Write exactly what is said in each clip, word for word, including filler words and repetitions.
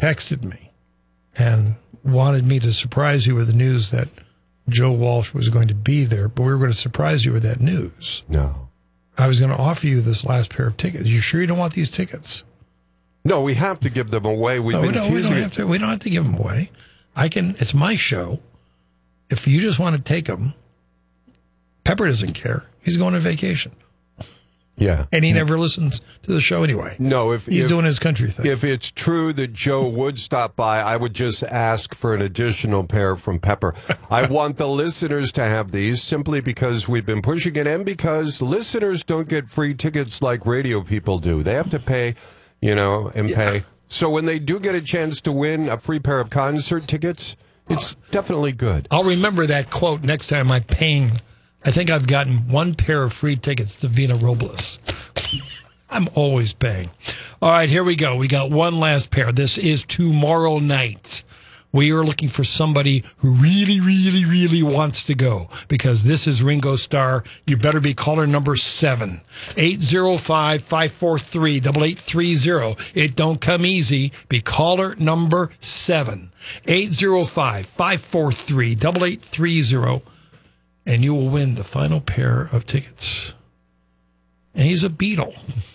texted me and wanted me to surprise you with the news that Joe Walsh was going to be there, but we were going to surprise you with that news. No. I was going to offer you this last pair of tickets. You sure you don't want these tickets? No, we have to give them away. We've no, been we, don't, we, don't have to, we don't have to give them away. I can. It's my show. If you just want to take them, Pepper doesn't care. He's going on vacation. Yeah. And he never listens to the show anyway. No, if he's if, doing his country thing. If it's true that Joe would stop by, I would just ask for an additional pair from Pepper. I want the listeners to have these simply because we've been pushing it and because listeners don't get free tickets like radio people do. They have to pay, you know, and yeah. pay. So when they do get a chance to win a free pair of concert tickets, it's definitely good. I'll remember that quote next time I'm paying. I think I've gotten one pair of free tickets to Vina Robles. I'm always paying. All right, here we go. We got one last pair. This is tomorrow night. We are looking for somebody who really, really, really wants to go because this is Ringo Starr. You better be caller number seven. eight zero five, five four three, eight eight three zero. It don't come easy. Be caller number seven. eight zero five, five four three, eight eight three zero. And you will win the final pair of tickets. And he's a Beatle.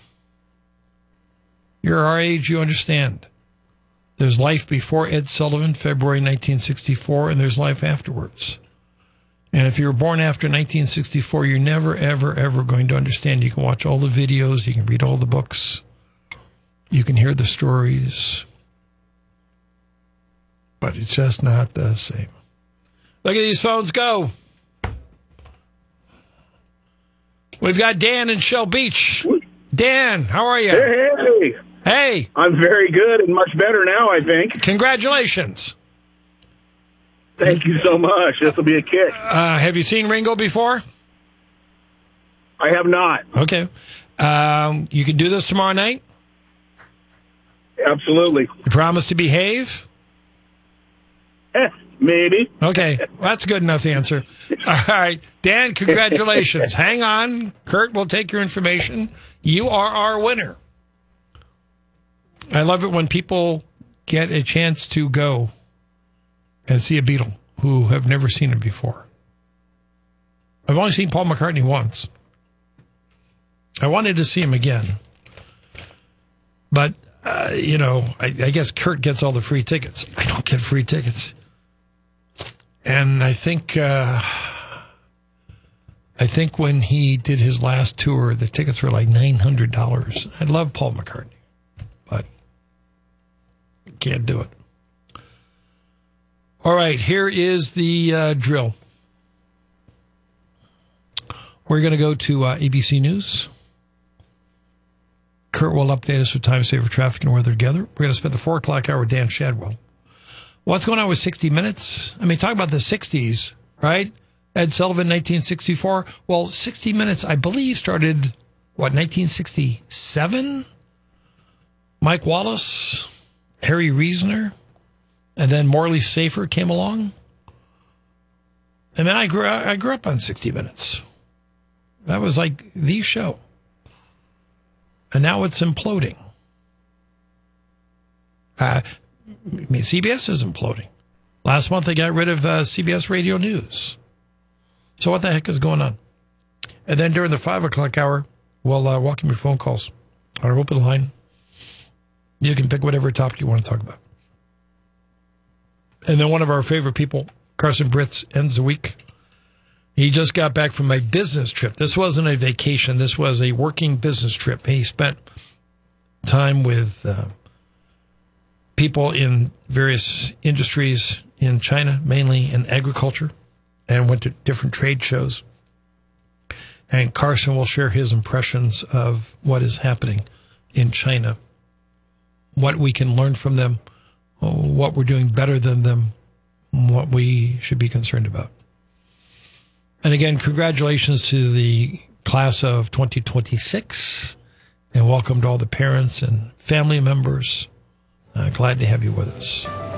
You're our age, you understand. There's life before Ed Sullivan, February nineteen sixty-four, and there's life afterwards. And if you were born after nineteen sixty-four, you're never, ever, ever going to understand. You can watch all the videos. You can read all the books. You can hear the stories. But it's just not the same. Look at these phones go. We've got Dan in Shell Beach. Dan, how are you? Hey, hey. Hey. I'm very good and much better now, I think. Congratulations. Thank you so much. This will be a kick. Uh, have you seen Ringo before? I have not. Okay. Um, you can do this tomorrow night? Absolutely. You promise to behave? Eh, maybe. Okay. Well, that's a good enough answer. All right. Dan, congratulations. Hang on. Kurt will take your information. You are our winner. I love it when people get a chance to go and see a Beatle who have never seen him before. I've only seen Paul McCartney once. I wanted to see him again. But, uh, you know, I, I guess Kurt gets all the free tickets. I don't get free tickets. And I think uh, I think when he did his last tour, the tickets were like nine hundred dollars. I love Paul McCartney, but can't do it. All right, here is the uh, drill. We're going to go to uh, A B C News. Kurt will update us with time saver traffic and weather together. We're going to spend the four o'clock hour with Dan Shadwell. What's going on with sixty minutes? I mean, talk about the sixties, right? Ed Sullivan, nineteen sixty-four. Well, sixty minutes, I believe, started, what, nineteen sixty-seven? Mike Wallace, Harry Reasoner, and then Morley Safer came along. And then I grew, I grew up on sixty minutes. That was like the show. And now it's imploding. Uh, I mean, C B S is imploding. Last month, they got rid of uh, C B S Radio News. So what the heck is going on? And then during the five o'clock hour, we'll uh, welcome your phone calls on our open line. You can pick whatever topic you want to talk about. And then one of our favorite people, Carson Britz, ends the week. He just got back from a business trip. This wasn't a vacation. This was a working business trip. He spent time with uh, people in various industries in China, mainly in agriculture, and went to different trade shows. And Carson will share his impressions of what is happening in China, what we can learn from them, what we're doing better than them, what we should be concerned about. And again, congratulations to the class of twenty twenty-six, and welcome to all the parents and family members. Uh, glad to have you with us.